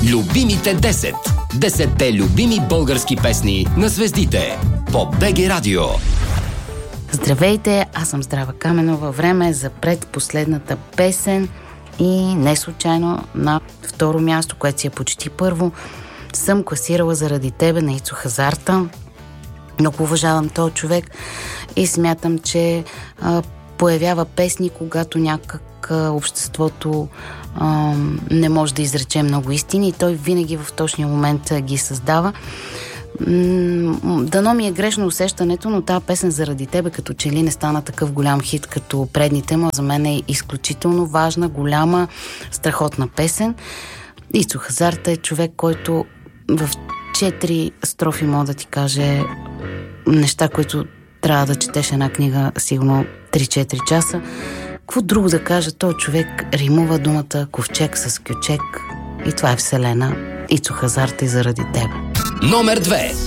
Любимите 10. 10-те любими български песни на звездите по БГ Радио. Здравейте, аз съм Здрава Каменова. Време е за предпоследната песен и не случайно на второ място, което си е почти първо, съм класирала Заради тебе на Ицо Хазарта. Много уважавам този човек и смятам, че появява песни, когато някак обществото не може да изрече много истини и той винаги в точния момент ги създава. Дано ми е грешно усещането, но тази песен Заради тебе като че ли не стана такъв голям хит като предните му. За мен е изключително важна, голяма, страхотна песен. Ицо Хазарта е човек, който в 4 строфи мога да ти каже неща, които трябва да четеш една книга сигурно 3-4 часа. Какво друго да кажа? Той човек римува думата ковчег с кючек и това е вселена. Ицо Хазарта и Заради тебе. Номер 2.